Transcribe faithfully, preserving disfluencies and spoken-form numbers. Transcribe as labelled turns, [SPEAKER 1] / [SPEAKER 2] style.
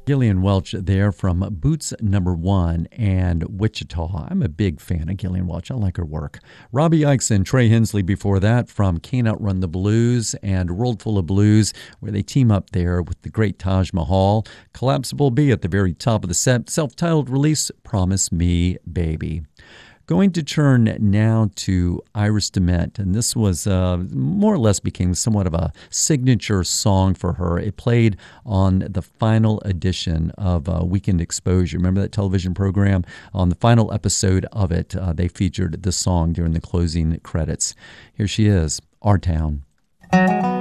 [SPEAKER 1] Gillian Welch there from Boots Number One and Wichita. I'm a big fan of Gillian Welch. I like her work. Robbie Ikes and Trey Hensley before that from Can't Outrun the Blues and World Full of Blues, where they team up there with the great Taj Mahal. Collapsible B at the very top of the set. Self-titled release, Promise Me, Baby. Going to turn now to Iris DeMent, and this was uh, more or less became somewhat of a signature song for her. It played on the final edition of uh, Weekend Exposure. Remember that television program? On the final episode of it, uh, they featured this song during the closing credits. Here she is, Our Town.